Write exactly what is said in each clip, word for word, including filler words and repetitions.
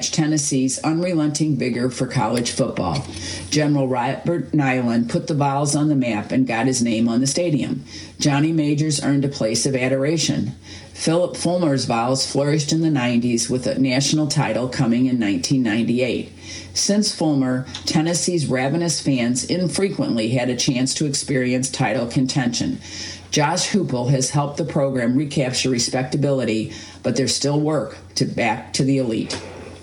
Tennessee's unrelenting vigor for college football. General Robert Neyland put the Vols on the map and got his name on the stadium. Johnny Majors earned a place of adoration. Philip Fulmer's Vols flourished in the nineties with a national title coming in nineteen ninety-eight. Since Fulmer, Tennessee's ravenous fans infrequently had a chance to experience title contention. Josh Heupel has helped the program recapture respectability, but there's still work to back to the elite.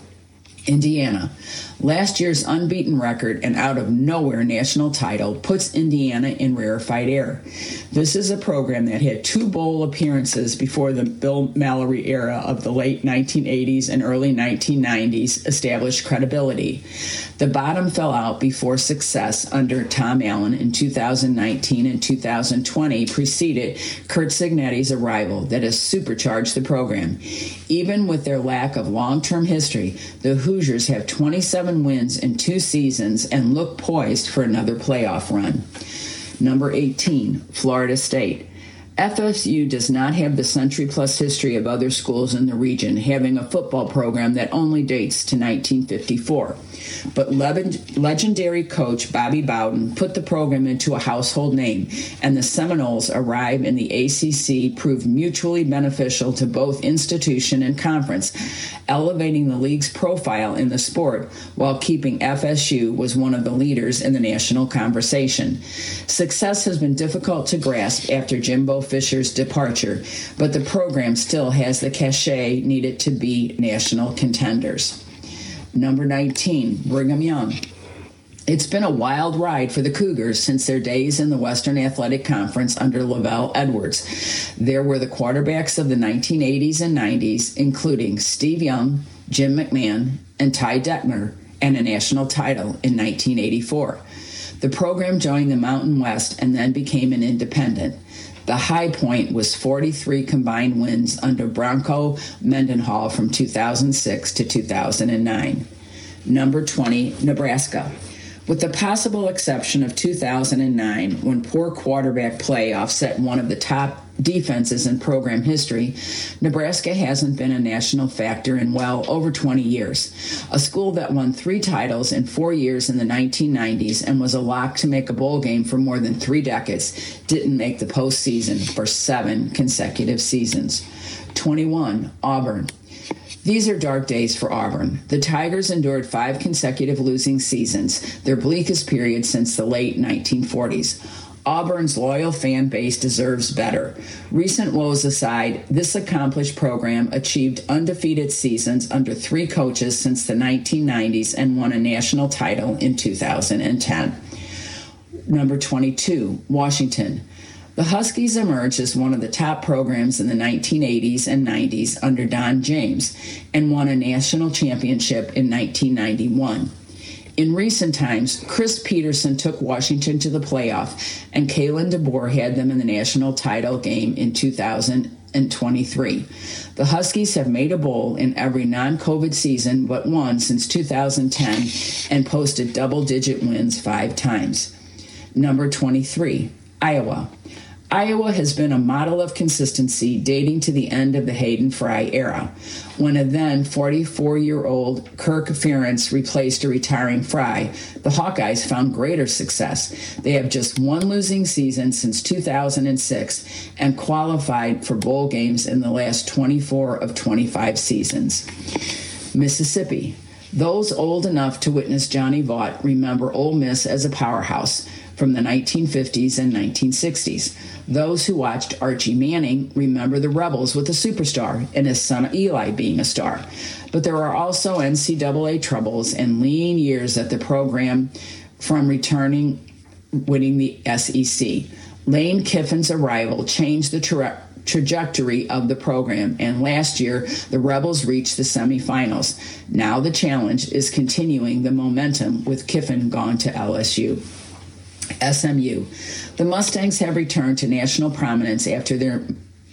Indiana. Last year's unbeaten record and out-of-nowhere national title puts Indiana in rarefied air. This is a program that had two bowl appearances before the Bill Mallory era of the late nineteen eighties and early nineteen nineties established credibility. The bottom fell out before success under Tom Allen in two thousand nineteen and two thousand twenty preceded Curt Cignetti's arrival that has supercharged the program. Even with their lack of long-term history, the Hoosiers have twenty-seven wins in two seasons and look poised for another playoff run. Number eighteen, Florida State. F S U does not have the century-plus history of other schools in the region, having a football program that only dates to nineteen fifty-four. But legendary coach Bobby Bowden put the program into a household name, and the Seminoles arrive in the A C C proved mutually beneficial to both institution and conference, elevating the league's profile in the sport while keeping F S U was one of the leaders in the national conversation. Success has been difficult to grasp after Jimbo Fisher's departure, but the program still has the cachet needed to be national contenders. Number nineteen, Brigham Young. It's been a wild ride for the Cougars since their days in the Western Athletic Conference under Lavelle Edwards. There were the quarterbacks of the nineteen eighties and nineties, including Steve Young, Jim McMahon, and Ty Detmer, and a national title in nineteen eighty-four. The program joined the Mountain West and then became an independent. The high point was forty-three combined wins under Bronco Mendenhall from two thousand six to two thousand nine. Number twenty, Nebraska. With the possible exception of two thousand nine, when poor quarterback play offset one of the top defenses in program history, Nebraska hasn't been a national factor in well over twenty years. A school that won three titles in four years in the nineteen nineties and was a lock to make a bowl game for more than three decades didn't make the postseason for seven consecutive seasons. twenty-one, Auburn. These are dark days for Auburn. The Tigers endured five consecutive losing seasons, their bleakest period since the late nineteen forties. Auburn's loyal fan base deserves better. Recent woes aside, this accomplished program achieved undefeated seasons under three coaches since the nineteen nineties and won a national title in two thousand ten. Number twenty-two, Washington. The Huskies emerged as one of the top programs in the nineteen eighties and nineties under Don James and won a national championship in nineteen ninety-one. In recent times, Chris Peterson took Washington to the playoff, and Kalen DeBoer had them in the national title game in two thousand twenty-three. The Huskies have made a bowl in every non-COVID season but one since two thousand ten and posted double-digit wins five times. Number twenty-three, Iowa. Iowa has been a model of consistency dating to the end of the Hayden Fry era, when a then forty-four-year-old Kirk Ferentz replaced a retiring Fry. The Hawkeyes found greater success. They have just one losing season since two thousand six and qualified for bowl games in the last twenty-four of twenty-five seasons. Mississippi. Those old enough to witness Johnny Vaught remember Ole Miss as a powerhouse from the nineteen fifties and nineteen sixties. Those who watched Archie Manning remember the Rebels with a superstar and his son Eli being a star. But there are also N C double A troubles and lean years at the program from returning winning the S E C. Lane Kiffin's arrival changed the tra- trajectory of the program, and last year the Rebels reached the semifinals. Now the challenge is continuing the momentum with Kiffin gone to L S U. S M U. The Mustangs have returned to national prominence after their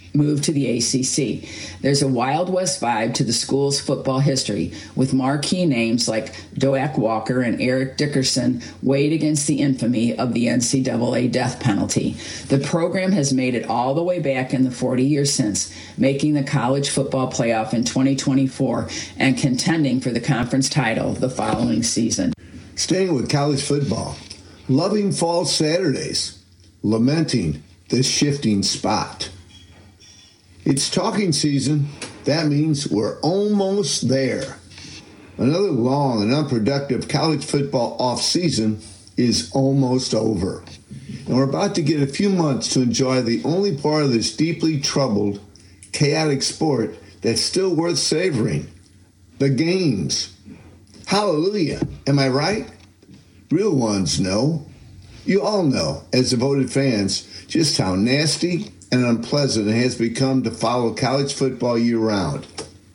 moved to the A C C. There's a Wild West vibe to the school's football history, with marquee names like Doak Walker and Eric Dickerson weighed against the infamy of the N C double A death penalty. The program has made it all the way back in the forty years since, making the college football playoff in twenty twenty-four and contending for the conference title the following season. Staying with college football, loving fall Saturdays, lamenting the shifting spot. It's talking season. That means we're almost there. Another long and unproductive college football off-season is almost over. And we're about to get a few months to enjoy the only part of this deeply troubled, chaotic sport that's still worth savoring: the games. Hallelujah. Am I right? Real ones know. You all know, as devoted fans, just how nasty and unpleasant it has become to follow college football year-round.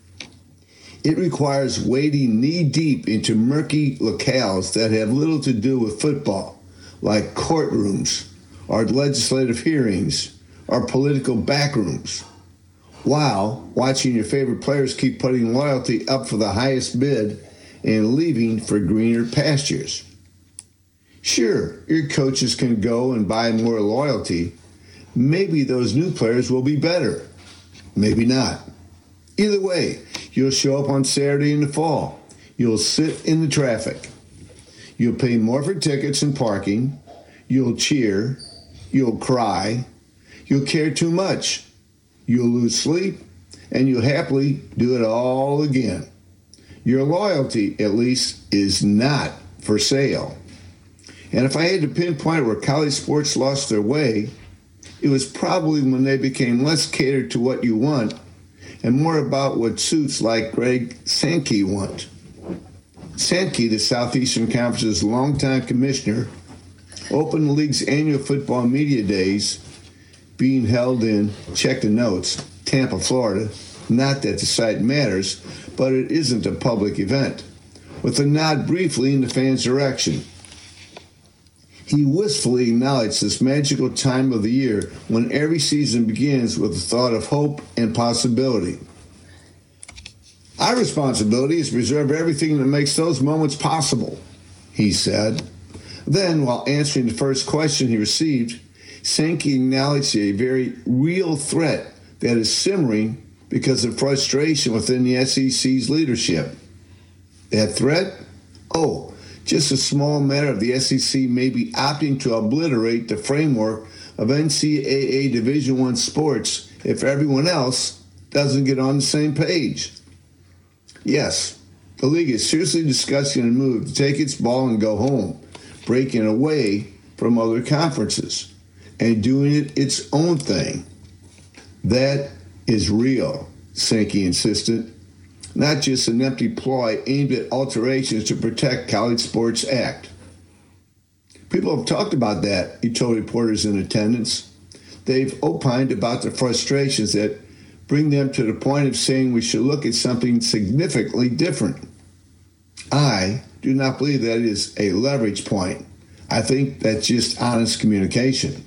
It requires wading knee-deep into murky locales that have little to do with football, like courtrooms, or legislative hearings, or political backrooms, while watching your favorite players keep putting loyalty up for the highest bid and leaving for greener pastures. Sure, your coaches can go and buy more loyalty. Maybe those new players will be better. Maybe not. Either way, you'll show up on Saturday in the fall. You'll sit in the traffic. You'll pay more for tickets and parking. You'll cheer. You'll cry. You'll care too much. You'll lose sleep. And you'll happily do it all again. Your loyalty, at least, is not for sale. And if I had to pinpoint where college sports lost their way, it was probably when they became less catered to what you want and more about what suits like Greg Sankey want. Sankey, the Southeastern Conference's longtime commissioner, opened the league's annual football media days being held in, check the notes, Tampa, Florida. Not that the site matters, but it isn't a public event, with a nod briefly in the fans' direction. He wistfully acknowledged this magical time of the year when every season begins with the thought of hope and possibility. Our responsibility is to preserve everything that makes those moments possible, he said. Then, while answering the first question he received, Sankey acknowledged a very real threat that is simmering because of frustration within the S E C's leadership. That threat? Oh, just a small matter of the S E C maybe opting to obliterate the framework of N C double A Division I sports if everyone else doesn't get on the same page. Yes, the league is seriously discussing a move to take its ball and go home, breaking away from other conferences and doing it its own thing. That is real, Sankey insisted. Not just an empty ploy aimed at alterations to protect College Sports Act. People have talked about that, he told reporters in attendance. They've opined about the frustrations that bring them to the point of saying we should look at something significantly different. I do not believe that is a leverage point. I think that's just honest communication.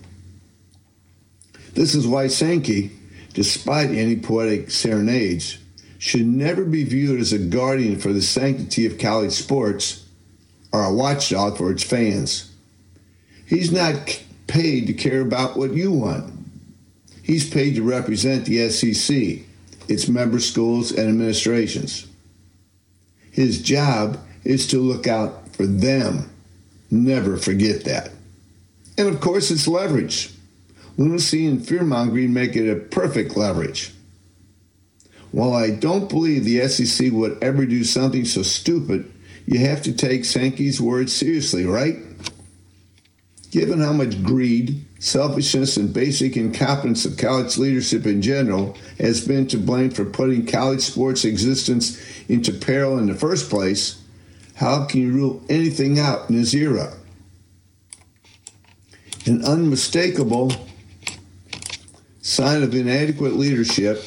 This is why Sankey, despite any poetic serenades, should never be viewed as a guardian for the sanctity of college sports or a watchdog for its fans. He's not paid to care about what you want. He's paid to represent the S E C, its member schools and administrations. His job is to look out for them. Never forget that. And of course, it's leverage. Lunacy and fear-mongering make it a perfect leverage. While I don't believe the S E C would ever do something so stupid, you have to take Sankey's words seriously, right? Given how much greed, selfishness, and basic incompetence of college leadership in general has been to blame for putting college sports' existence into peril in the first place, how can you rule anything out in this era? An unmistakable sign of inadequate leadership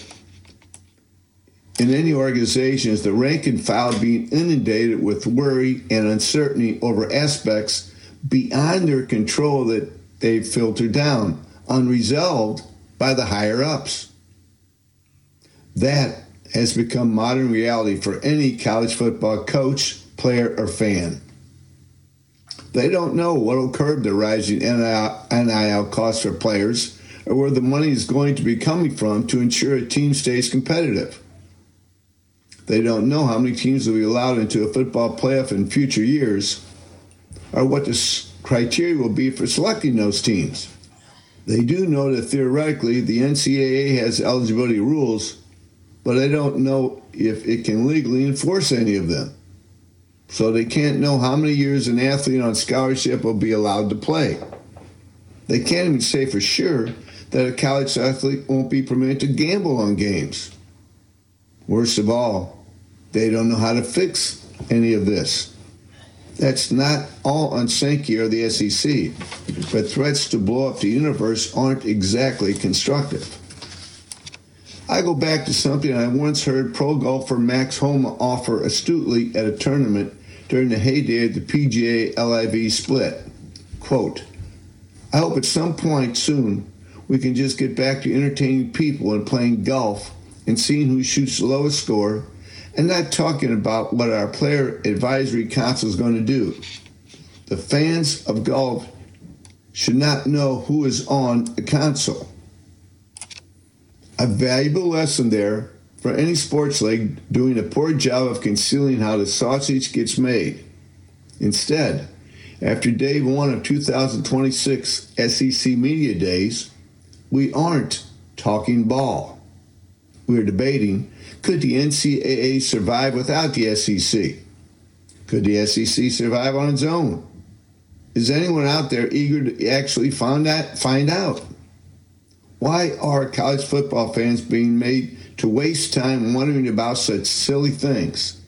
in any organization is the rank and file being inundated with worry and uncertainty over aspects beyond their control that they've filtered down, unresolved by the higher-ups. That has become modern reality for any college football coach, player, or fan. They don't know what will curb the rising N I L costs for players or where the money is going to be coming from to ensure a team stays competitive. They don't know how many teams will be allowed into a football playoff in future years or what the criteria will be for selecting those teams. They do know that theoretically the N C double A has eligibility rules, but they don't know if it can legally enforce any of them. So they can't know how many years an athlete on scholarship will be allowed to play. They can't even say for sure that a college athlete won't be permitted to gamble on games. Worst of all, they don't know how to fix any of this. That's not all on Sankey or the S E C, but threats to blow up the universe aren't exactly constructive. I go back to something I once heard pro golfer Max Homa offer astutely at a tournament during the heyday of the P G A L I V split. Quote, I hope at some point soon we can just get back to entertaining people and playing golf and seeing who shoots the lowest score and not talking about what our player advisory council is going to do. The fans of golf should not know who is on the console. A valuable lesson there for any sports league doing a poor job of concealing how the sausage gets made. Instead, after day one of two thousand twenty-six S E C Media Days, we aren't talking ball. We're debating, could the N C double A survive without the S E C? Could the S E C survive on its own? Is anyone out there eager to actually find that, find out? Why are college football fans being made to waste time wondering about such silly things?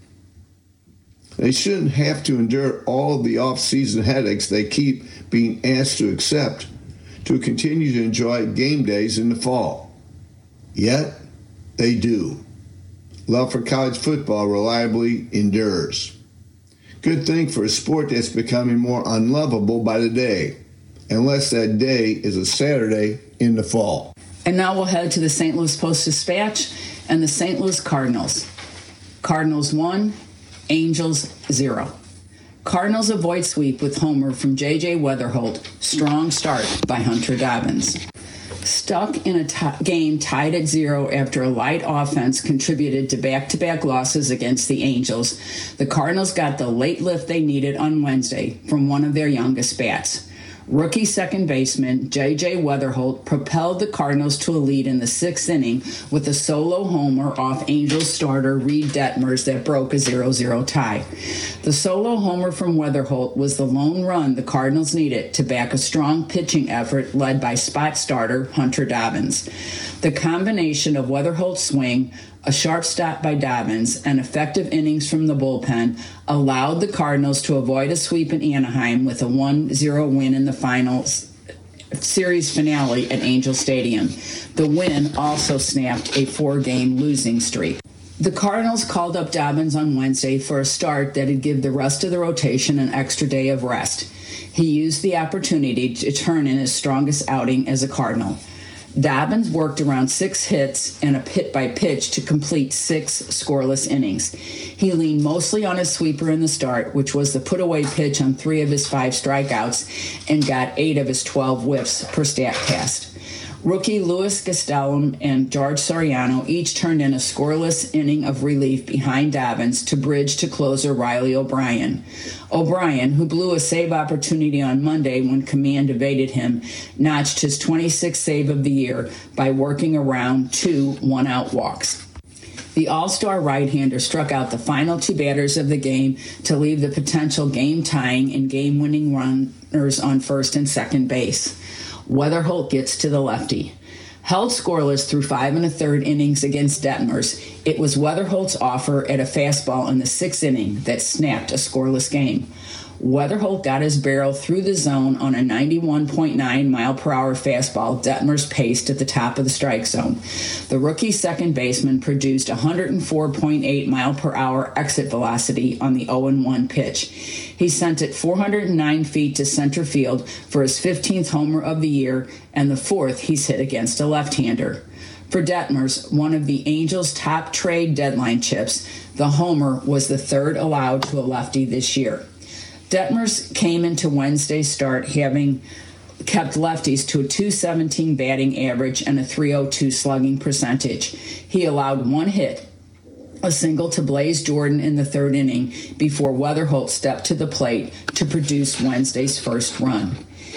They shouldn't have to endure all of the off-season headaches they keep being asked to accept to continue to enjoy game days in the fall. Yet, they do. Love for college football reliably endures. Good thing for a sport that's becoming more unlovable by the day, unless that day is a Saturday in the fall. And now we'll head to the Saint Louis Post-Dispatch and the Saint Louis Cardinals. Cardinals one, Angels zero. Cardinals avoid sweep with homer from J J Weatherholt. Strong start by Hunter Dobbins. Stuck in a t- game tied at zero after a light offense contributed to back-to-back losses against the Angels, the Cardinals got the late lift they needed on Wednesday from one of their youngest bats. Rookie second baseman J J Weatherholt propelled the Cardinals to a lead in the sixth inning with a solo homer off Angels starter Reed Detmers that broke a zero zero tie. The solo homer from Weatherholt was the lone run the Cardinals needed to back a strong pitching effort led by spot starter Hunter Dobbins. The combination of Weatherholt's swing, a sharp stop by Dobbins, and effective innings from the bullpen allowed the Cardinals to avoid a sweep in Anaheim with a one zero win in the finals series finale at Angel Stadium. The win also snapped a four-game losing streak. The Cardinals called up Dobbins on Wednesday for a start that'd give the rest of the rotation an extra day of rest. He used the opportunity to turn in his strongest outing as a Cardinal. Dobbins worked around six hits and a hit-by-pitch to complete six scoreless innings. He leaned mostly on his sweeper in the start, which was the put-away pitch on three of his five strikeouts, and got eight of his twelve whiffs per StatCast. Rookie Luis Gastelum and George Soriano each turned in a scoreless inning of relief behind Dobbins to bridge to closer Riley O'Brien. O'Brien, who blew a save opportunity on Monday when command evaded him, notched his twenty-sixth save of the year by working around two one-out walks. The all-star right-hander struck out the final two batters of the game to leave the potential game-tying and game-winning runners on first and second base. Weatherholt gets to the lefty. Held scoreless through five and a third innings against Detmers, it was Weatherholt's offer at a fastball in the sixth inning that snapped a scoreless game. Weatherholt got his barrel through the zone on a ninety-one point nine mile per hour fastball Detmers paced at the top of the strike zone. The rookie second baseman produced one hundred four point eight mile per hour exit velocity on the oh and one pitch. He sent it four hundred nine feet to center field for his fifteenth homer of the year and the fourth he's hit against a left-hander. For Detmers, one of the Angels' top trade deadline chips, the homer was the third allowed to a lefty this year. Detmers came into Wednesday's start having kept lefties to a two seventeen batting average and a three oh two slugging percentage. He allowed one hit, a single to Blaze Jordan in the third inning, before Weatherholt stepped to the plate to produce Wednesday's first run.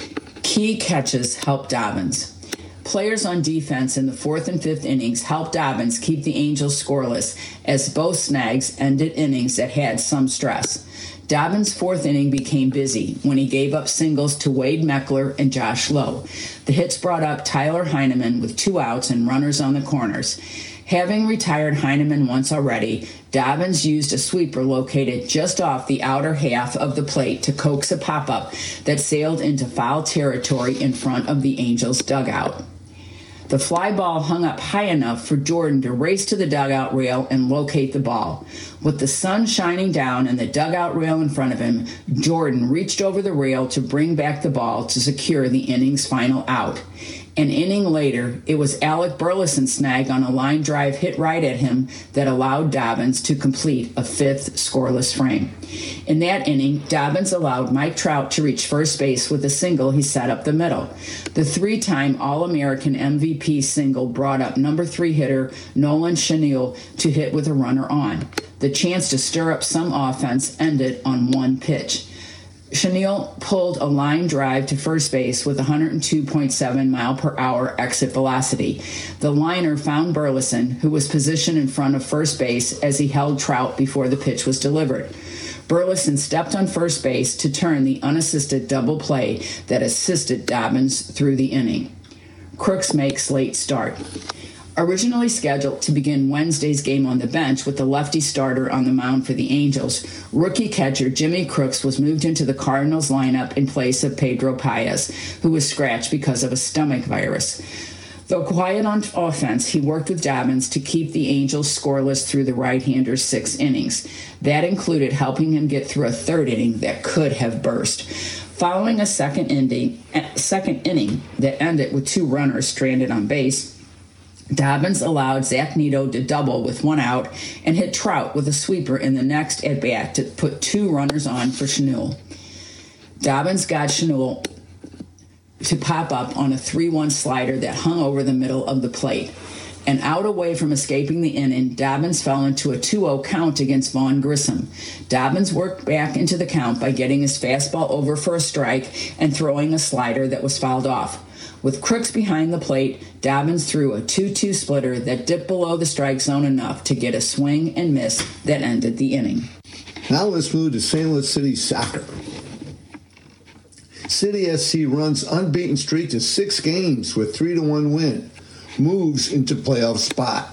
Key catches helped Dobbins. Players on defense in the fourth and fifth innings helped Dobbins keep the Angels scoreless, as both snags ended innings that had some stress. Dobbins' fourth inning became busy when he gave up singles to Wade Meckler and Josh Lowe. The hits brought up Tyler Heineman with two outs and runners on the corners. Having retired Heineman once already, Dobbins used a sweeper located just off the outer half of the plate to coax a pop-up that sailed into foul territory in front of the Angels' dugout. The fly ball hung up high enough for Jordan to race to the dugout rail and locate the ball. With the sun shining down and the dugout rail in front of him, Jordan reached over the rail to bring back the ball to secure the inning's final out. An inning later, it was Alec Burleson's snag on a line drive hit right at him that allowed Dobbins to complete a fifth scoreless frame. In that inning, Dobbins allowed Mike Trout to reach first base with a single he set up the middle. The three-time All-American M V P single brought up number three hitter Nolan Chenille to hit with a runner on. The chance to stir up some offense ended on one pitch. Chenille pulled a line drive to first base with one oh two point seven mile per hour exit velocity. The liner found Burleson, who was positioned in front of first base as he held Trout before the pitch was delivered. Burleson stepped on first base to turn the unassisted double play that assisted Dobbins through the inning. Crooks makes late start. Originally scheduled to begin Wednesday's game on the bench with the lefty starter on the mound for the Angels, rookie catcher Jimmy Crooks was moved into the Cardinals lineup in place of Pedro Paez, who was scratched because of a stomach virus. Though quiet on offense, he worked with Dobbins to keep the Angels scoreless through the right-hander's six innings. That included helping him get through a third inning that could have burst. Following a second inning, second inning that ended with two runners stranded on base, Dobbins allowed Zach Neto to double with one out and hit Trout with a sweeper in the next at-bat to put two runners on for Chenille. Dobbins got Chenille to pop up on a three one slider that hung over the middle of the plate. An out away from escaping the inning, Dobbins fell into a two oh count against Vaughn Grissom. Dobbins worked back into the count by getting his fastball over for a strike and throwing a slider that was fouled off. With Crooks behind the plate, Dobbins threw a two two splitter that dipped below the strike zone enough to get a swing and miss that ended the inning. Now let's move to Saint Louis City soccer. City S C runs unbeaten streak to six games with three to one win, moves into playoff spot.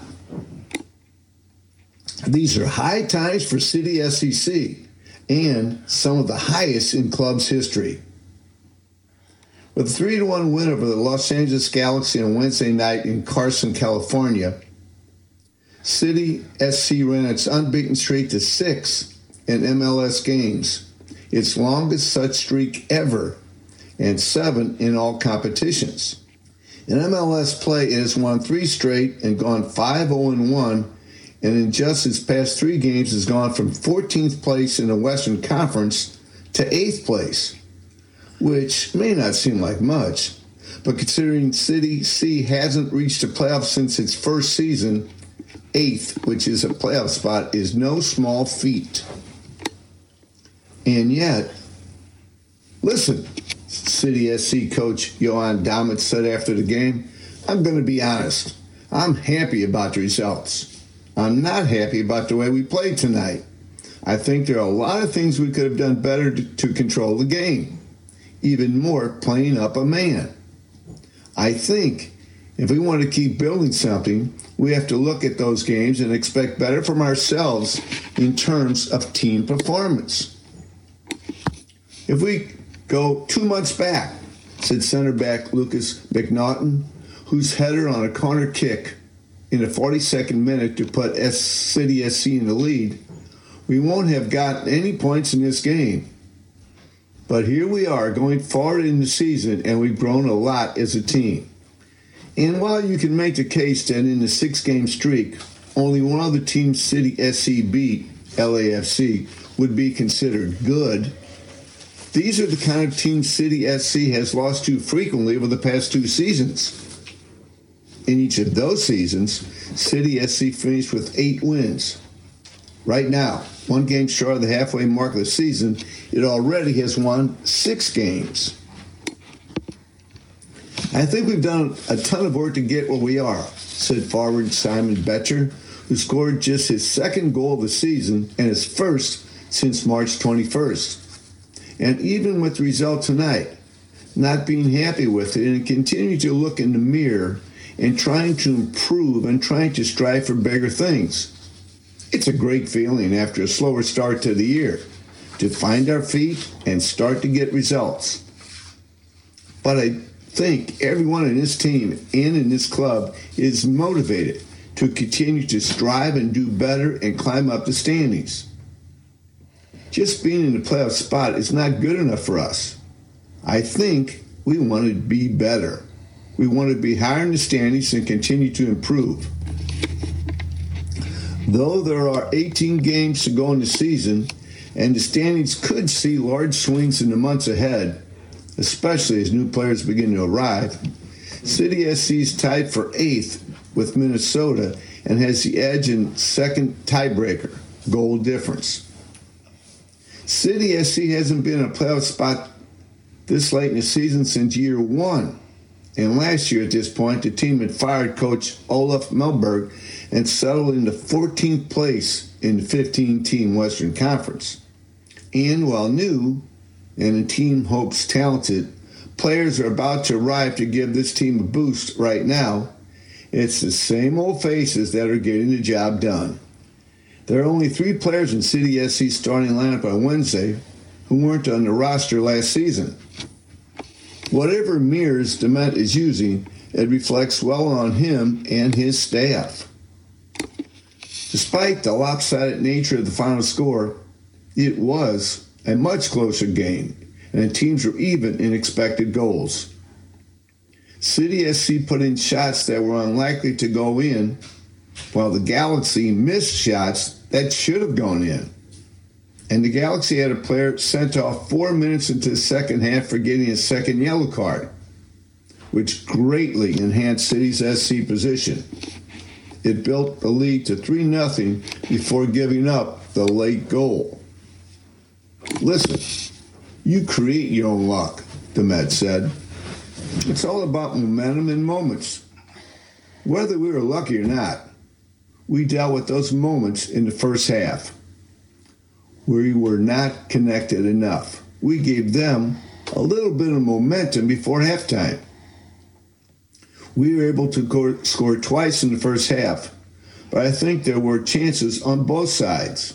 These are high times for City S C C and some of the highest in club's history. With a three to one win over the Los Angeles Galaxy on Wednesday night in Carson, California, City S C ran its unbeaten streak to six in M L S games, its longest such streak ever, and seven in all competitions. In M L S play, it has won three straight and gone five oh one, and in just its past three games has gone from fourteenth place in the Western Conference to eighth place, which may not seem like much, but considering City C hasn't reached a playoff since its first season, eighth, which is a playoff spot, is no small feat. And yet, listen, City S C coach Johan Dammit said after the game, I'm going to be honest. I'm happy about the results. I'm not happy about the way we played tonight. I think there are a lot of things we could have done better to, to control the game. Even more, playing up a man. I think if we want to keep building something, we have to look at those games and expect better from ourselves in terms of team performance. If we go two months back, said center back Lucas McNaughton, whose header on a corner kick in the forty-second minute to put S- City S C in the lead, we won't have gotten any points in this game. But here we are going forward in the season, and we've grown a lot as a team. And while you can make the case that in the six-game streak, only one of the teams City S C beat, L A F C, would be considered good, these are the kind of teams City S C has lost to frequently over the past two seasons. In each of those seasons, City S C finished with eight wins. Right now, one game short of the halfway mark of the season, it already has won six games. I think we've done a ton of work to get where we are, said forward Simon Betcher, who scored just his second goal of the season and his first since March twenty-first. And even with the result tonight, not being happy with it and continuing to look in the mirror and trying to improve and trying to strive for bigger things. It's a great feeling after a slower start to the year to find our feet and start to get results. But I think everyone in this team and in this club is motivated to continue to strive and do better and climb up the standings. Just being in the playoff spot is not good enough for us. I think we want to be better. We want to be higher in the standings and continue to improve. Though there are eighteen games to go in the season, and the standings could see large swings in the months ahead, especially as new players begin to arrive, City S C is tied for eighth with Minnesota and has the edge in second tiebreaker, goal difference. City S C hasn't been in a playoff spot this late in the season since year one. And last year at this point, the team had fired coach Olaf Melberg and settled into fourteenth place in the fifteen-team Western Conference. And while new, and the team hopes talented, players are about to arrive to give this team a boost right now, it's the same old faces that are getting the job done. There are only three players in City S C's starting lineup on Wednesday who weren't on the roster last season. Whatever mirrors Dement is using, it reflects well on him and his staff. Despite the lopsided nature of the final score, it was a much closer game, and the teams were even in expected goals. City S C put in shots that were unlikely to go in, while the Galaxy missed shots that should have gone in. And the Galaxy had a player sent off four minutes into the second half for getting a second yellow card, which greatly enhanced City's S C position. It built the lead to three nothing before giving up the late goal. Listen, you create your own luck, Dement said. It's all about momentum and moments. Whether we were lucky or not, we dealt with those moments in the first half. We were not connected enough. We gave them a little bit of momentum before halftime. We were able to go, score twice in the first half, but I think there were chances on both sides.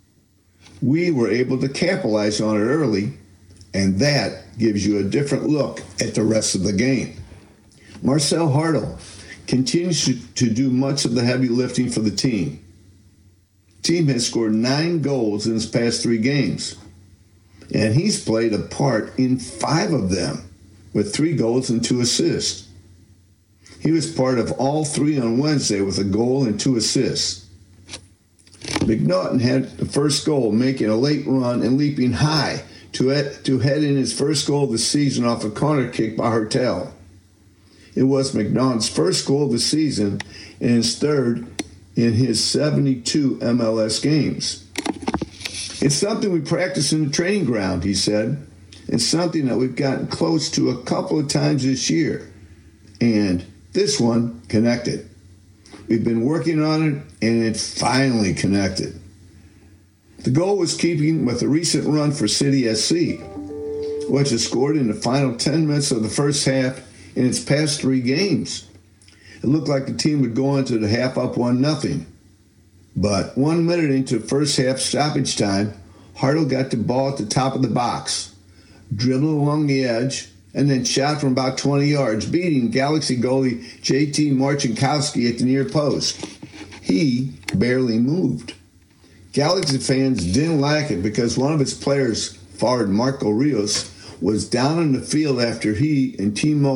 We were able to capitalize on it early, and that gives you a different look at the rest of the game. Marcel Hartel continues to, to do much of the heavy lifting for the team. The team has scored nine goals in his past three games, and he's played a part in five of them with three goals and two assists. He was part of all three on Wednesday with a goal and two assists. McNaughton had the first goal, making a late run and leaping high to head, to head in his first goal of the season off a corner kick by Hartel. It was McNaughton's first goal of the season and his third in his seventy-two M L S games. It's something we practice in the training ground, he said, and something that we've gotten close to a couple of times this year. And this one connected. We've been working on it, and it finally connected. The goal was keeping with the recent run for City S C, which has scored in the final ten minutes of the first half in its past three games. It looked like the team would go into the half up one nothing. But one minute into first half stoppage time, Hartel got the ball at the top of the box, dribbled along the edge, and then shot from about twenty yards, beating Galaxy goalie J T Marcinkowski at the near post. He barely moved. Galaxy fans didn't like it because one of its players, forward Marco Rios, was down in the field after he and Timo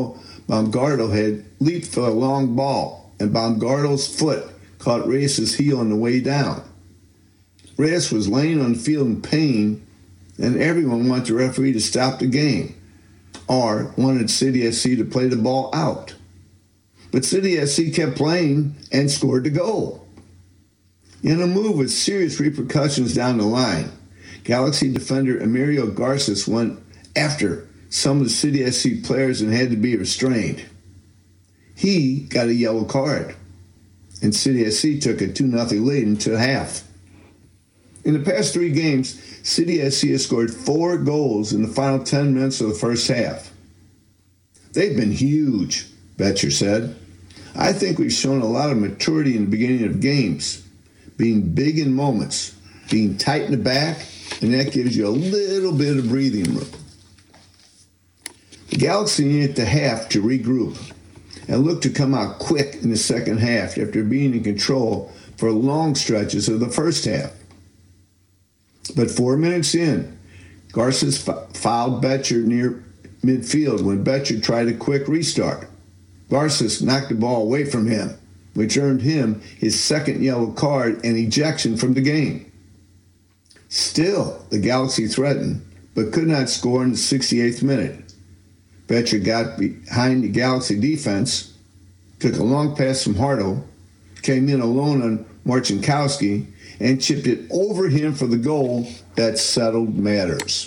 Baumgartel had leaped for a long ball, and Baumgartel's foot caught Reyes' heel on the way down. Reyes was laying on the field in pain, and everyone wanted the referee to stop the game, or wanted City S C to play the ball out. But City S C kept playing and scored the goal. In a move with serious repercussions down the line, Galaxy defender Emilio Garces went after some of the City S C players and had to be restrained. He got a yellow card, and City S C took a two nothing lead until half. In the past three games, City S C has scored four goals in the final ten minutes of the first half. They've been huge, Betcher said. I think we've shown a lot of maturity in the beginning of games, being big in moments, being tight in the back, and that gives you a little bit of breathing room. The Galaxy needed the half to regroup and look to come out quick in the second half after being in control for long stretches of the first half. But four minutes in, Garces fouled Betcher near midfield when Betcher tried a quick restart. Garces knocked the ball away from him, which earned him his second yellow card and ejection from the game. Still, the Galaxy threatened, but could not score in the sixty-eighth minute. Betcher got behind the Galaxy defense, took a long pass from Hardo, came in alone on Marcinkowski, and chipped it over him for the goal that settled matters.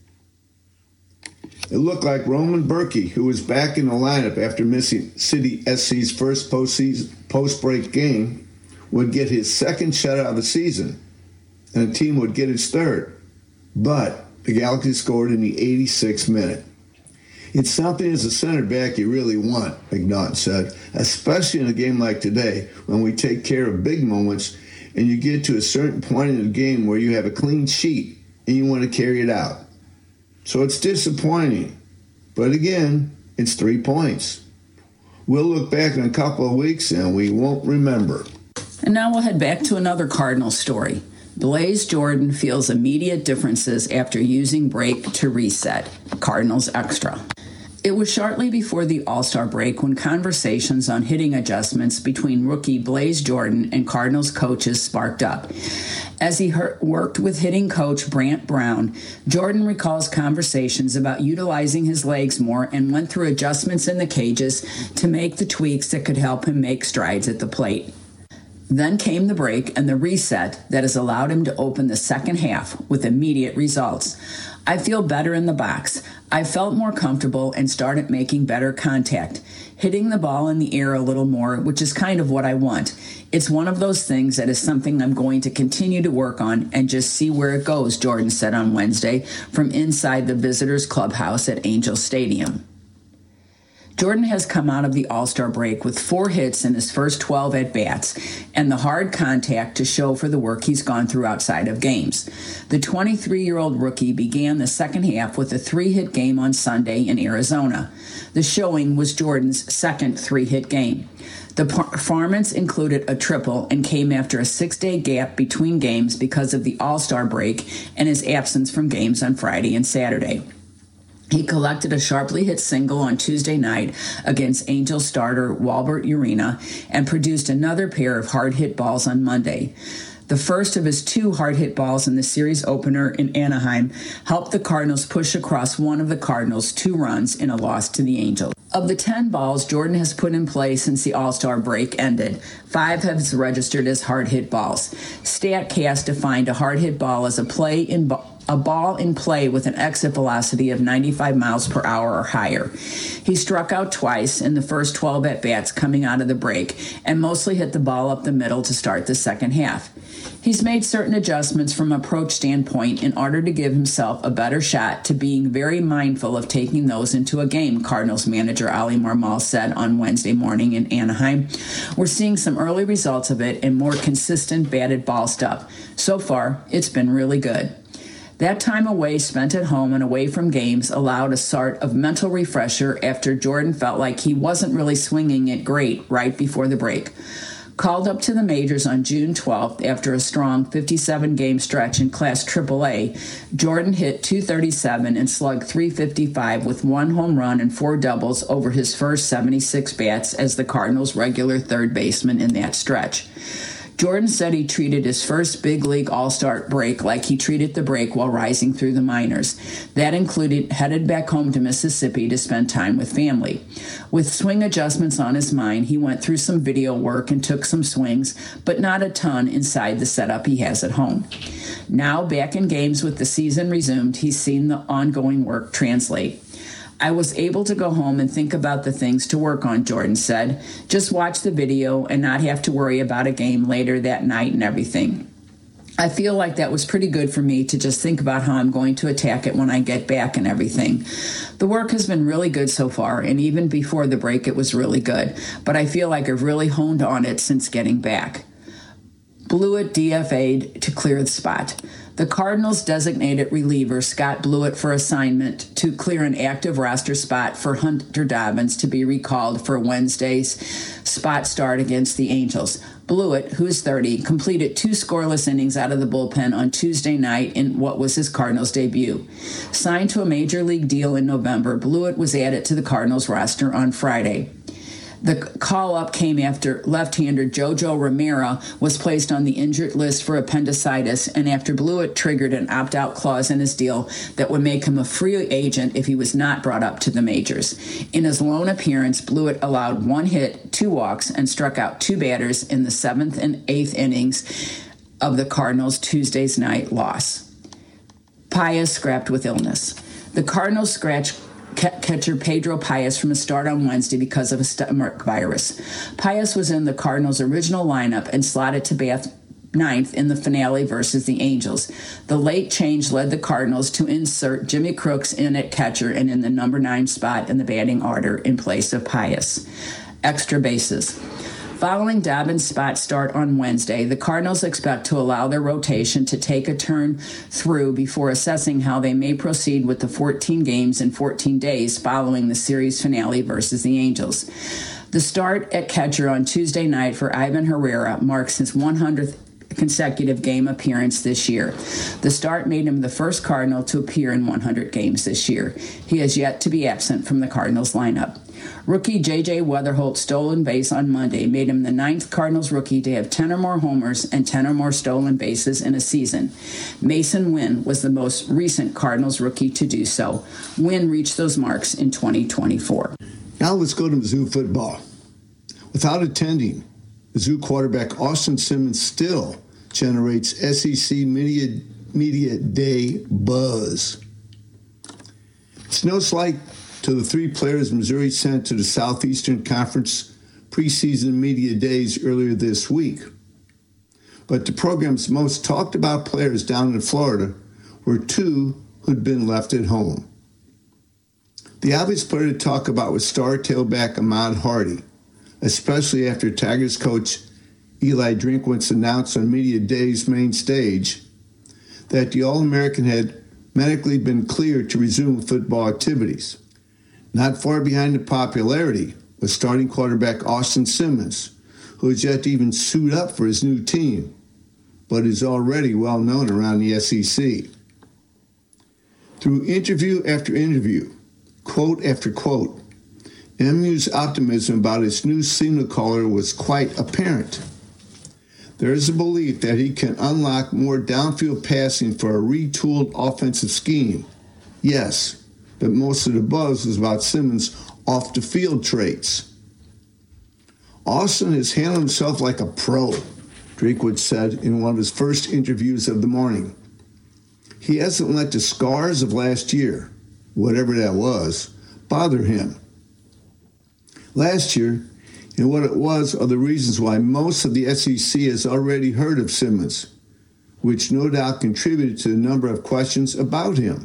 It looked like Roman Berkey, who was back in the lineup after missing City S C's first postseason, post-break game, would get his second shutout of the season, and the team would get its third. But the Galaxy scored in the eighty-sixth minute. It's something as a center back you really want, McNaughton said, especially in a game like today when we take care of big moments and you get to a certain point in the game where you have a clean sheet and you want to carry it out. So it's disappointing. But again, it's three points. We'll look back in a couple of weeks and we won't remember. And now we'll head back to another Cardinals story. Blaze Jordan feels immediate differences after using break to reset. Cardinals Extra. It was shortly before the All-Star break when conversations on hitting adjustments between rookie Blaze Jordan and Cardinals coaches sparked up. As he hurt, worked with hitting coach Brant Brown, Jordan recalls conversations about utilizing his legs more and went through adjustments in the cages to make the tweaks that could help him make strides at the plate. Then came the break and the reset that has allowed him to open the second half with immediate results. I feel better in the box. I felt more comfortable and started making better contact, hitting the ball in the air a little more, which is kind of what I want. It's one of those things that is something I'm going to continue to work on and just see where it goes, Jordan said on Wednesday from inside the visitors' clubhouse at Angel Stadium. Jordan has come out of the All-Star break with four hits in his first twelve at-bats and the hard contact to show for the work he's gone through outside of games. The twenty-three-year-old rookie began the second half with a three-hit game on Sunday in Arizona. The showing was Jordan's second three-hit game. The performance included a triple and came after a six-day gap between games because of the All-Star break and his absence from games on Friday and Saturday. He collected a sharply hit single on Tuesday night against Angel starter Walbert Urena and produced another pair of hard-hit balls on Monday. The first of his two hard-hit balls in the series opener in Anaheim helped the Cardinals push across one of the Cardinals' two runs in a loss to the Angels. Of the ten balls Jordan has put in play since the All-Star break ended, five have registered as hard-hit balls. StatCast defined a hard-hit ball as a play in ball. A ball in play with an exit velocity of ninety-five miles per hour or higher. He struck out twice in the first twelve at-bats coming out of the break and mostly hit the ball up the middle to start the second half. He's made certain adjustments from approach standpoint in order to give himself a better shot to being very mindful of taking those into a game, Cardinals manager Oli Marmol said on Wednesday morning in Anaheim. We're seeing some early results of it and more consistent batted ball stuff. So far, it's been really good. That time away spent at home and away from games allowed a sort of mental refresher after Jordan felt like he wasn't really swinging it great right before the break. Called up to the majors on June twelfth after a strong fifty-seven game stretch in Class triple A, Jordan hit two thirty-seven and slugged three fifty-five with one home run and four doubles over his first seventy-six bats as the Cardinals' regular third baseman in that stretch. Jordan said he treated his first big league all-star break like he treated the break while rising through the minors. That included headed back home to Mississippi to spend time with family. With swing adjustments on his mind, he went through some video work and took some swings, but not a ton inside the setup he has at home. Now, back in games with the season resumed, he's seen the ongoing work translate. I was able to go home and think about the things to work on, Jordan said. Just watch the video and not have to worry about a game later that night and everything. I feel like that was pretty good for me to just think about how I'm going to attack it when I get back and everything. The work has been really good so far, and even before the break it was really good, but I feel like I've really honed on it since getting back. Blewett D F A'd to clear the spot. The Cardinals designated reliever Scott Blewett for assignment to clear an active roster spot for Hunter Dobbins to be recalled for Wednesday's spot start against the Angels. Blewett, who is thirty, completed two scoreless innings out of the bullpen on Tuesday night in what was his Cardinals debut. Signed to a major league deal in November, Blewett was added to the Cardinals roster on Friday. The call-up came after left-hander Jojo Romero was placed on the injured list for appendicitis and after Blewett triggered an opt-out clause in his deal that would make him a free agent if he was not brought up to the majors. In his lone appearance, Blewett allowed one hit, two walks, and struck out two batters in the seventh and eighth innings of the Cardinals' Tuesday's night loss. Paez scrapped with illness. The Cardinals scratched catcher Pedro Paez from a start on Wednesday because of a stomach virus. Paez was in the Cardinals' original lineup and slotted to bat ninth in the finale versus the Angels. The late change led the Cardinals to insert Jimmy Crooks in at catcher and in the number nine spot in the batting order in place of Paez. Extra bases. Following Dobbins' spot start on Wednesday, the Cardinals expect to allow their rotation to take a turn through before assessing how they may proceed with the fourteen games in fourteen days following the series finale versus the Angels. The start at catcher on Tuesday night for Ivan Herrera marks his one hundredth consecutive game appearance this year. The start made him the first Cardinal to appear in one hundred games this year. He has yet to be absent from the Cardinals lineup. Rookie J J Weatherholt's stolen base on Monday made him the ninth Cardinals rookie to have ten or more homers and ten or more stolen bases in a season. Mason Wynn was the most recent Cardinals rookie to do so. Wynn reached those marks in twenty twenty-four. Now let's go to Mizzou football. Without attending, Mizzou quarterback Austin Simmons still generates S E C Media, Media Day buzz. It's no slight to the three players Missouri sent to the Southeastern Conference preseason media days earlier this week. But the program's most talked about players down in Florida were two who'd been left at home. The obvious player to talk about was star tailback Ahmad Hardy, especially after Tigers coach Eli Drinkwitz announced on Media Day's main stage that the All-American had medically been cleared to resume football activities. Not far behind in popularity was starting quarterback Austin Simmons, who has yet to even suit up for his new team, but is already well known around the S E C. Through interview after interview, quote after quote, M U's optimism about its new signal caller was quite apparent. There is a belief that he can unlock more downfield passing for a retooled offensive scheme. Yes, but most of the buzz was about Simmons' off-the-field traits. Austin has handled himself like a pro, Drinkwitz said in one of his first interviews of the morning. He hasn't let the scars of last year, whatever that was, bother him. Last year, and what it was are the reasons why most of the S E C has already heard of Simmons, which no doubt contributed to the number of questions about him.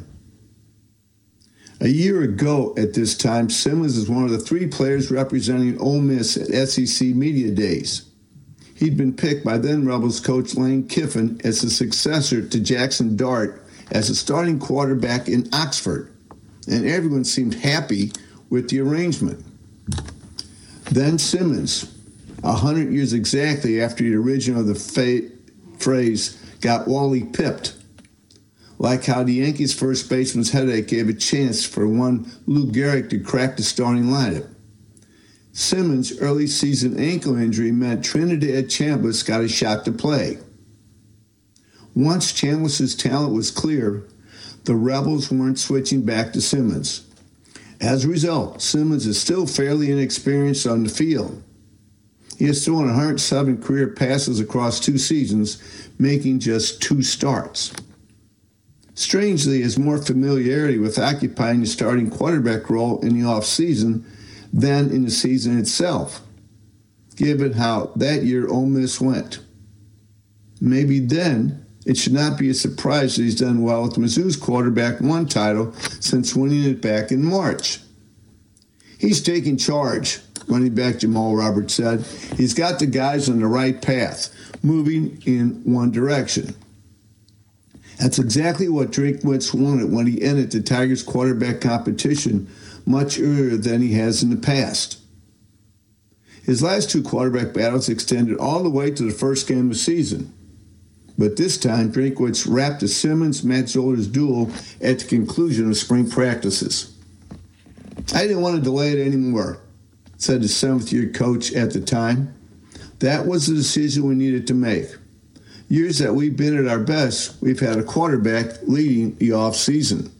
A year ago at this time, Simmons is one of the three players representing Ole Miss at S E C Media Days. He'd been picked by then Rebels coach Lane Kiffin as the successor to Jackson Dart as a starting quarterback in Oxford, and everyone seemed happy with the arrangement. Then Simmons, a hundred years exactly after the origin of the fa- phrase got Wally pipped. Like how the Yankees' first baseman's headache gave a chance for one Lou Gehrig to crack the starting lineup. Simmons' early season ankle injury meant Trinidad Chambliss got a shot to play. Once Chambliss's talent was clear, the Rebels weren't switching back to Simmons. As a result, Simmons is still fairly inexperienced on the field. He has thrown one hundred seven career passes across two seasons, making just two starts. Strangely, his more familiarity with occupying the starting quarterback role in the offseason than in the season itself, given how that year Ole Miss went. Maybe then it should not be a surprise that he's done well with Mizzou's quarterback one title since winning it back in March. He's taking charge, running back Jamal Roberts said. He's got the guys on the right path, moving in one direction. That's exactly what Drinkwitz wanted when he entered the Tigers quarterback competition much earlier than he has in the past. His last two quarterback battles extended all the way to the first game of the season. But this time, Drinkwitz wrapped the Simmons-Matt Zollers duel at the conclusion of spring practices. I didn't want to delay it anymore, said the seventh-year coach at the time. That was the decision we needed to make. Years that we've been at our best, we've had a quarterback leading the offseason.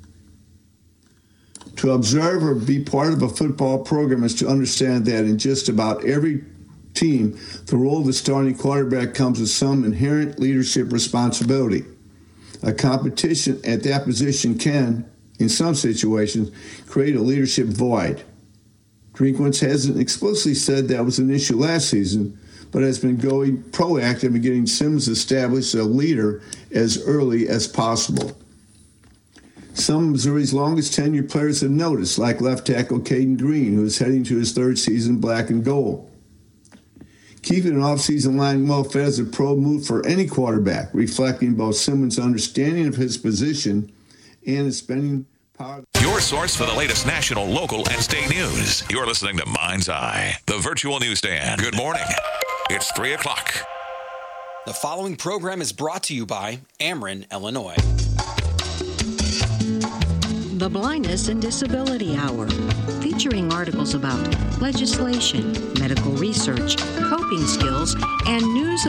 To observe or be part of a football program is to understand that in just about every team, the role of the starting quarterback comes with some inherent leadership responsibility. A competition at that position can, in some situations, create a leadership void. Drinkwitz hasn't explicitly said that was an issue last season, but has been going proactive in getting Simmons established as a leader as early as possible. Some of Missouri's longest tenured players have noticed, like left tackle Caden Green, who is heading to his third season black and gold. Keeping an offseason line well fed is a pro move for any quarterback, reflecting both Simmons' understanding of his position and his spending power. Your source for the latest national, local, and state news. You're listening to Mind's Eye, the virtual newsstand. Good morning. It's three o'clock. The following program is brought to you by Ameren, Illinois. The Blindness and Disability Hour, featuring articles about legislation, medical research, coping skills, and news